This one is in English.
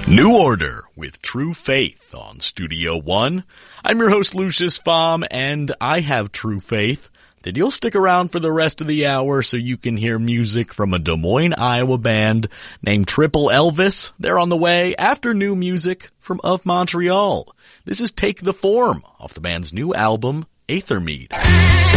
New Order with True Faith on Studio One. I'm your host, Lucius Baum, and I have true faith that you'll stick around for the rest of the hour so you can hear music from a Des Moines, Iowa band named Triple Elvis. They're on the way after new music from Of Montreal. This is Take the Form off the band's new album, Aethermead.